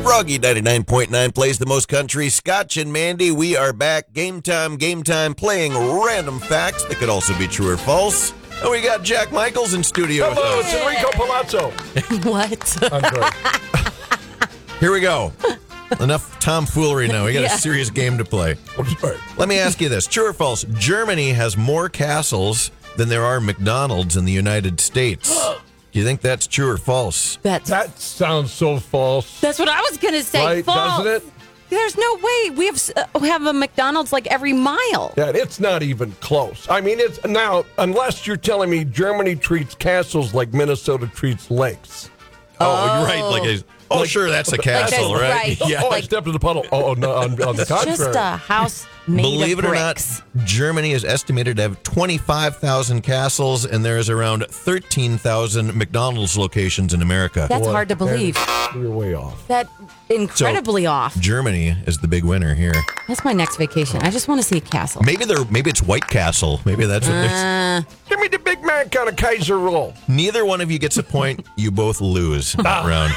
Froggy 99.9 plays the most country. Scotch and Mandy, we are back. Game time, playing random facts that could also be true or false. And we got Jack Michaels in studio with Hello, us. it's Enrico Palazzo. What? I'm sorry. Here we go. Enough tomfoolery now. We got a serious game to play. I'm sorry. Let me ask you this. True or false? Germany has more castles than there are McDonald's in the United States. Do you think that's true or false? That sounds so false. That's what I was going to say. Right, false. doesn't it? There's no way. We have a McDonald's like every mile. Yeah, it's not even close. I mean, it's now, unless you're telling me Germany treats castles like Minnesota treats lakes. Oh, you're right. Sure, that's a castle, that's right? right. Yeah. I stepped in the puddle. Oh, no, on the contrary. Just a house made Believe of it or bricks. not, Germany is estimated to have 25,000 castles, and there is around 13,000 McDonald's locations in America. That's hard to believe. You're way off. That incredibly off. Germany is the big winner here. That's my next vacation. I just want to see a castle. Maybe it's White Castle. Maybe that's what they're. Give me the Big Mac on a Kaiser roll. Neither one of you gets a point. You both lose that round.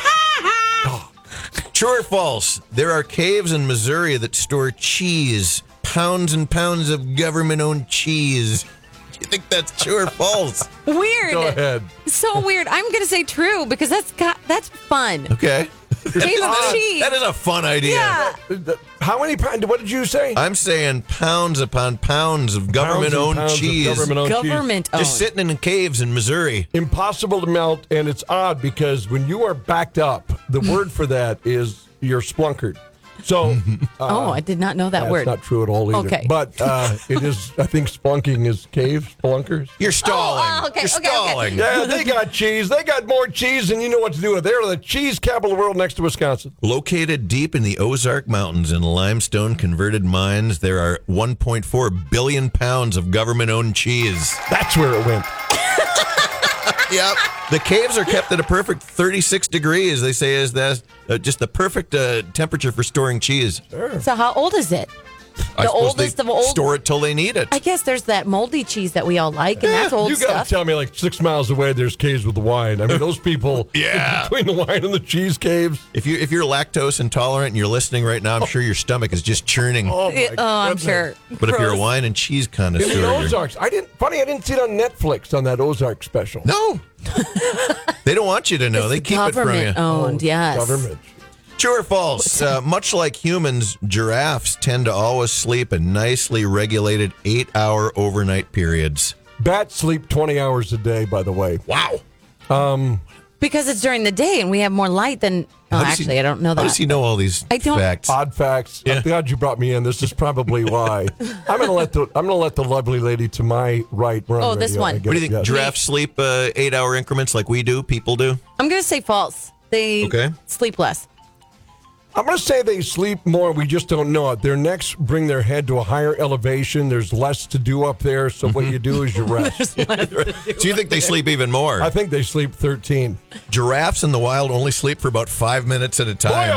True or false? There are caves in Missouri that store cheese, pounds and pounds of government-owned cheese. Do you think that's true or false? Weird. Go ahead. So weird. I'm going to say true because that's fun. Okay. Cave of cheese. That is a fun idea. Yeah. How many pounds? What did you say? I'm saying pounds upon pounds of government-owned Pounds and pounds of cheese. government-owned cheese. Government owned. Just sitting in caves in Missouri. Impossible to melt, and it's odd because when you are backed up, the word for that is you're splunkered. So, I did not know that that's word. not true at all either. Okay. But it is, I think splunking is cave, splunkers. You're stalling. okay, You're okay. stalling. Yeah, they got cheese. They got more cheese than you know what to do with. They're the cheese capital of the world next to Wisconsin. Located deep in the Ozark Mountains in limestone converted mines, there are 1.4 billion pounds of government-owned cheese. That's where it went. Yep. The caves are kept at a perfect 36 degrees. They say is that just the perfect temperature for storing cheese. So how old is it? I The suppose oldest they of old. Store it till they need it. I guess there's that moldy cheese that we all like, and that's old You got stuff. to tell me like 6 miles away there's caves with the wine. I mean, those people Yeah. between the wine and the cheese caves. If you're lactose intolerant and you're listening right now, I'm sure your stomach is just churning. Oh, my I'm goodness. sure. But if you're a Gross. wine and cheese In connoisseur, the Ozarks. I didn't see it on Netflix on that Ozark special. no, they don't want you to know. They keep it from you. Government owned, yes. Government. True or false? Much like humans, giraffes tend to always sleep in nicely regulated 8-hour overnight periods. Bats sleep 20 hours a day, by the way. Wow. Because it's during the day and we have more light than. Oh, How does he- actually, I don't know that. How does he know all these I don't- facts? Odd facts. Yeah. I'm glad you brought me in. This is probably why. I'm gonna let the lovely lady to my right run. Oh, this radio. one. I get What do it, you think? yes. Giraffes sleep 8-hour increments like we do? People do? I'm going to say false. They sleep less. I'm going to say they sleep more. We just don't know it. Their necks bring their head to a higher elevation. There's less to do up there. So what you do is you rest. So you think they sleep even more? I think they sleep 13. Giraffes in the wild only sleep for about 5 minutes at a time.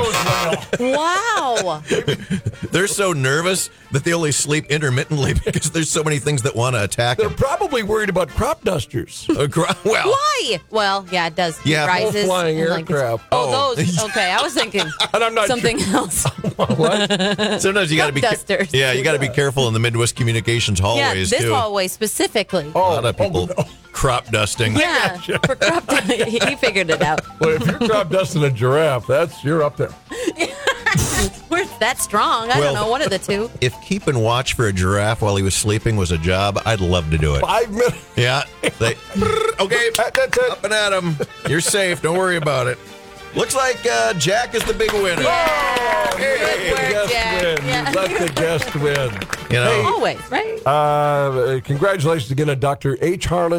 Wow. They're so nervous that they only sleep intermittently because there's so many things that want to attack They're them. probably worried about crop dusters. Well, Why? Well, yeah, it does. It Yeah, rises. flying and, like, aircraft. Oh, those. Okay, I was thinking And I'm not something else. sometimes you got to be dusters. Yeah, you got to be careful in the Midwest Communications Yeah, hallways this too. hallway specifically. A lot of people no. crop dusting. Yeah, for crop he figured it out. Well, if you're crop dusting a giraffe, you're up there. We're that strong. I Well- don't know. One of the two. If keeping watch for a giraffe while he was sleeping was a job, I'd love to do it. 5 minutes. Yeah. Okay. That's it. Up and at him. You're safe. Don't worry about it. Looks like Jack is the big winner. Hey, work, the guest Jack. win. Yeah. Let the guest win. You know. Always, right? Congratulations again to Dr. H. Harlan.